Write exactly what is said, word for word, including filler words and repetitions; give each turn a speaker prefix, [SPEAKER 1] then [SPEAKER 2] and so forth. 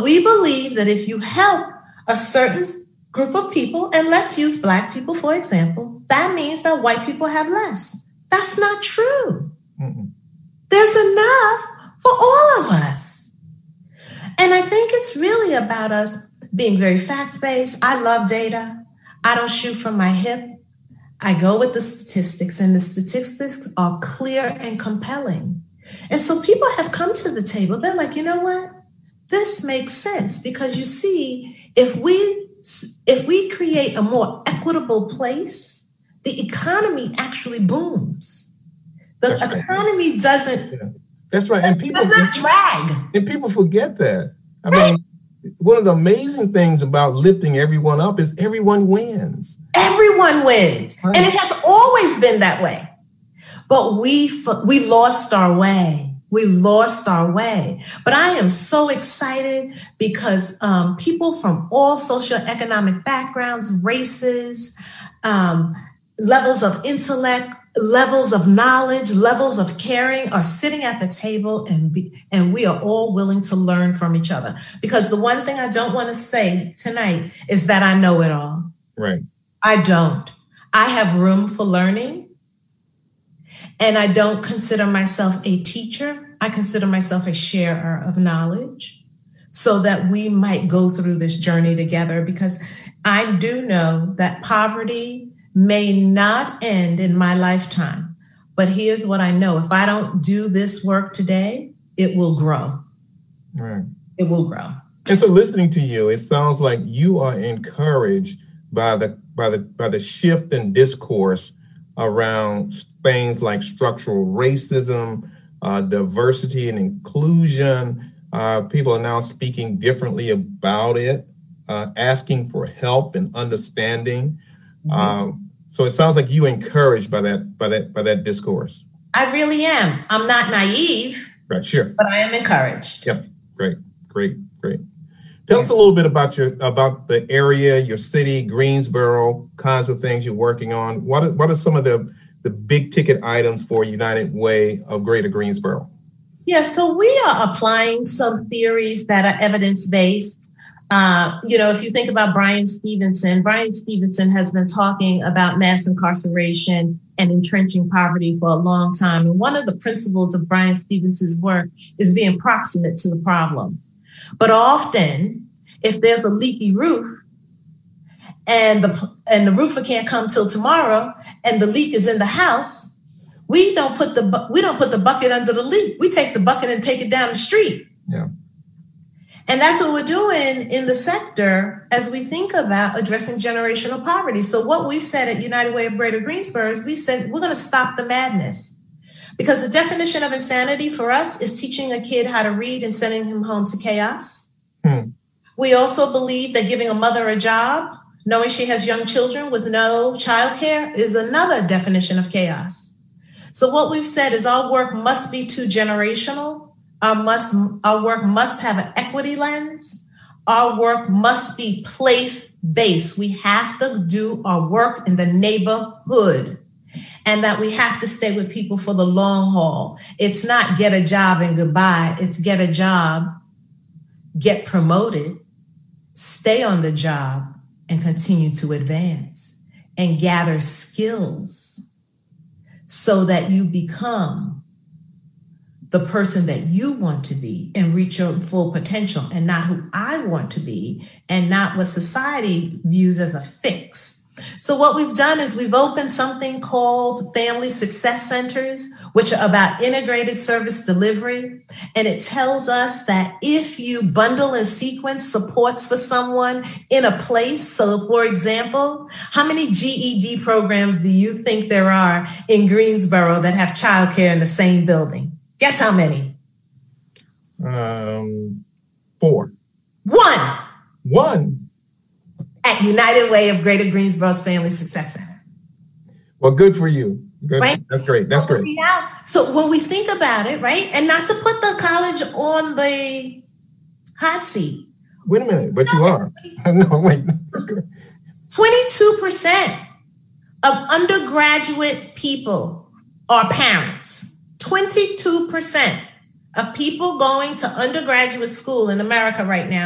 [SPEAKER 1] we believe that if you help a certain group of people, and let's use Black people, for example, that means that white people have less. That's not true. Mm-mm. There's enough for all of us. And I think it's really about us being very fact-based. I love data. I don't shoot from my hip. I go with the statistics, and the statistics are clear and compelling. And so people have come to the table. They're like, you know what? This makes sense, because you see, if we if we create a more equitable place, the economy actually booms. The That's economy right. doesn't.
[SPEAKER 2] Yeah. That's right. And people
[SPEAKER 1] does not drag.
[SPEAKER 2] And people forget that. I
[SPEAKER 1] right.
[SPEAKER 2] mean, one of the amazing things about lifting everyone up is everyone wins.
[SPEAKER 1] Everyone wins. Right. And it has always been that way. But we we lost our way. We lost our way. But I am so excited because um, people from all socioeconomic backgrounds, races, um, levels of intellect, levels of knowledge, levels of caring are sitting at the table, and be, and we are all willing to learn from each other. Because the one thing I don't want to say tonight is that I know it all.
[SPEAKER 2] Right.
[SPEAKER 1] I don't. I have room for learning. And I don't consider myself a teacher. I consider myself a sharer of knowledge so that we might go through this journey together, because I do know that poverty may not end in my lifetime. But here's what I know. If I don't do this work today, it will grow.
[SPEAKER 2] Right.
[SPEAKER 1] It will grow.
[SPEAKER 2] And so listening to you, it sounds like you are encouraged by the by the by the shift in discourse around things like structural racism, uh, diversity and inclusion. Uh, people are now speaking differently about it, uh, asking for help and understanding. Mm-hmm. Um, so it sounds like you're encouraged by that by that by that discourse.
[SPEAKER 1] I really am. I'm not naive.
[SPEAKER 2] Right, sure.
[SPEAKER 1] But I am encouraged.
[SPEAKER 2] Yep. Great, great, great. Tell us a little bit about your about the area, your city, Greensboro, kinds of things you're working on. What are, what are some of the, the big ticket items for United Way of Greater Greensboro?
[SPEAKER 1] Yeah, so we are applying some theories that are evidence-based. Uh, you know, if you think about Brian Stevenson, Brian Stevenson has been talking about mass incarceration and entrenching poverty for a long time. And one of the principles of Brian Stevenson's work is being proximate to the problem. But often, if there's a leaky roof and the and the roofer can't come till tomorrow, and the leak is in the house, we don't put the we don't put the bucket under the leak. We take the bucket and take it down the street.
[SPEAKER 2] Yeah.
[SPEAKER 1] And that's what we're doing in the sector as we think about addressing generational poverty. So what we've said at United Way of Greater Greensboro is we said we're going to stop the madness. Because the definition of insanity for us is teaching a kid how to read and sending him home to chaos. Hmm. We also believe that giving a mother a job, knowing she has young children with no childcare, is another definition of chaos. So what we've said is our work must be too generational. Our, must, our work must have an equity lens. Our work must be place-based. We have to do our work in the neighborhood. And that we have to stay with people for the long haul. It's not get a job and goodbye. It's get a job, get promoted, stay on the job, and continue to advance and gather skills so that you become the person that you want to be and reach your full potential, and not who I want to be, and not what society views as a fix. So what we've done is we've opened something called Family Success Centers, which are about integrated service delivery. And it tells us that if you bundle and sequence supports for someone in a place, so for example, how many G E D programs do you think there are in Greensboro that have childcare in the same building? Guess how many?
[SPEAKER 2] Um, four.
[SPEAKER 1] One.
[SPEAKER 2] One.
[SPEAKER 1] At United Way of Greater Greensboro's Family Success Center.
[SPEAKER 2] Well, good for you. Good.
[SPEAKER 1] Right?
[SPEAKER 2] That's great. That's
[SPEAKER 1] so
[SPEAKER 2] great.
[SPEAKER 1] So when we think about it, right, and not to put the college on the hot seat.
[SPEAKER 2] Wait a minute, but you are. No, wait.
[SPEAKER 1] twenty-two percent of undergraduate people are parents. twenty-two percent of people going to undergraduate school in America right now